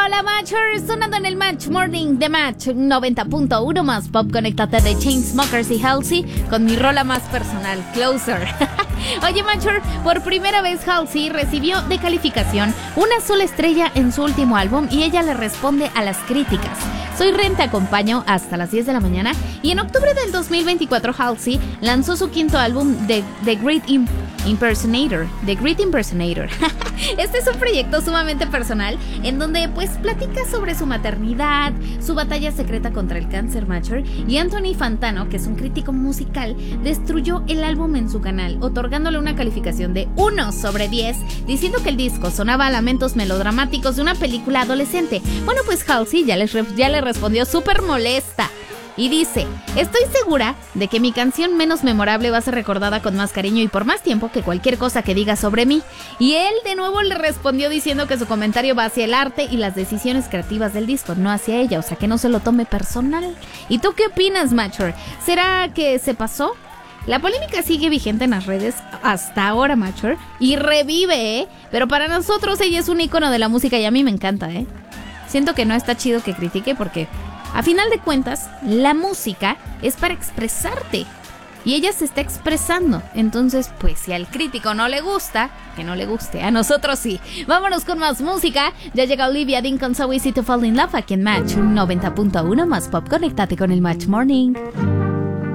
Rola Matchers, sonando en el Match Morning de Match 90.1 más pop. Conéctate de Chainsmokers y Halsey con mi rola más personal, Closer. Oye, Matcher, por primera vez Halsey recibió de calificación una sola estrella en su último álbum y ella le responde a las críticas. Soy Ren, te acompaño hasta las 10 de la mañana. Y en octubre del 2024 Halsey lanzó su quinto álbum, The Great Impersonator. Este es un proyecto sumamente personal en donde pues platica sobre su maternidad, su batalla secreta contra el cáncer, Matcher. Y Anthony Fantano, que es un crítico musical, destruyó el álbum en su canal, otorgándole una calificación de 1/10, diciendo que el disco sonaba a lamentos melodramáticos de una película adolescente. Bueno, pues Halsey ya le respondió súper molesta y dice: estoy segura de que mi canción menos memorable va a ser recordada con más cariño y por más tiempo que cualquier cosa que diga sobre mí. Y él de nuevo le respondió diciendo que su comentario va hacia el arte y las decisiones creativas del disco, no hacia ella, o sea que no se lo tome personal. ¿Y tú qué opinas, Matcher? ¿Será que se pasó? La polémica sigue vigente en las redes hasta ahora, Matcher, y revive, ¿eh? Pero para nosotros ella es un ícono de la música y a mí me encanta, ¿eh? Siento que no está chido que critique porque, a final de cuentas, la música es para expresarte. Y ella se está expresando. Entonces, pues, si al crítico no le gusta, que no le guste. A nosotros sí. Vámonos con más música. Ya llega Olivia Dean con So Easy to Fall in Love aquí en Match 90.1 más pop. Conéctate con el Match Morning.